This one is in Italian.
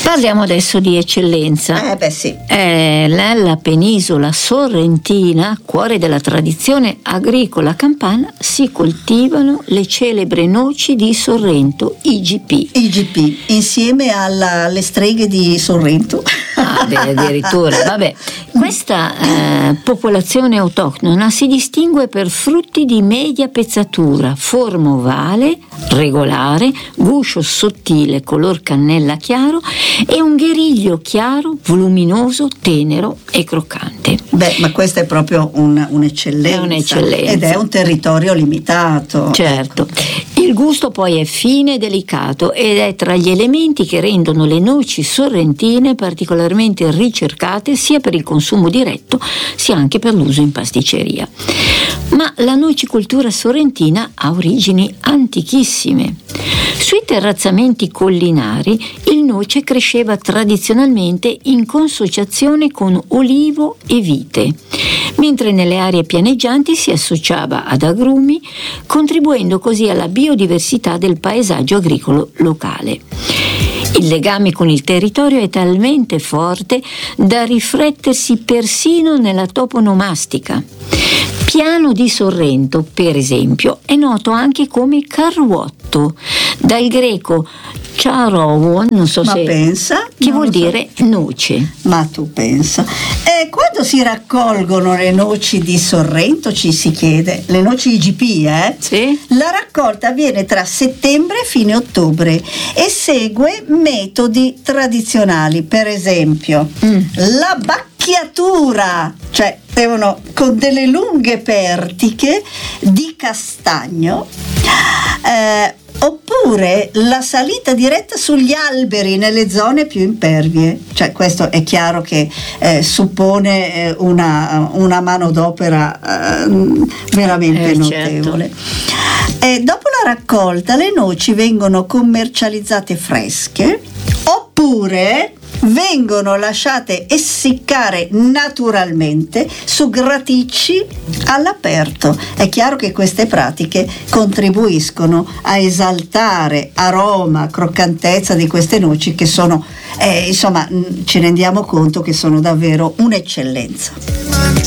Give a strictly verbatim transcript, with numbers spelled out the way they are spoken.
Parliamo adesso di eccellenza. Eh beh sì. Eh, nella penisola sorrentina, cuore della tradizione agricola campana, si coltivano le celebre noci di Sorrento, I G P. I G P, insieme alla, alle streghe di Sorrento. Ah, beh, addirittura. Vabbè, questa eh, popolazione autoctona si distingue per frutti di media pezzatura, forma ovale, regolare, guscio sottile, color cannella chiaro e un gheriglio chiaro, voluminoso, tenero e croccante. Beh, ma questa è proprio un, un'eccellenza. È un'eccellenza. Ed è un territorio limitato. Certo. Il gusto poi è fine e delicato ed è tra gli elementi che rendono le noci sorrentine particolarmente ricercate sia per il consumo diretto sia anche per l'uso in pasticceria. Ma la nocicoltura sorrentina ha origini antichissime. Sui terrazzamenti collinari il noce cresceva tradizionalmente in consociazione con olivo e vite, mentre nelle aree pianeggianti si associava ad agrumi, contribuendo così alla biodiversità del paesaggio agricolo locale. Il legame con il territorio è talmente forte da riflettersi persino nella toponomastica. Piano di Sorrento, per esempio, è noto anche come carruotto, dal greco charovon, non so Ma se pensa, che non vuol lo so. dire noce. Ma tu pensa. E quando si raccolgono le noci di Sorrento, ci si chiede, le noci I G P, eh? Sì? La raccolta avviene tra settembre e fine ottobre e segue metodi tradizionali, per esempio Mm. la bacchiatura, cioè devono con delle lunghe pertiche di castagno, eh, oppure la salita diretta sugli alberi nelle zone più impervie. Cioè questo è chiaro che eh, suppone eh, una, una manodopera eh, veramente Eh, notevole. E dopo la raccolta le noci vengono commercializzate fresche oppure vengono lasciate essiccare naturalmente su graticci all'aperto. È chiaro che queste pratiche contribuiscono a esaltare aroma, croccantezza di queste noci che sono, eh, insomma, ci rendiamo conto che sono davvero un'eccellenza.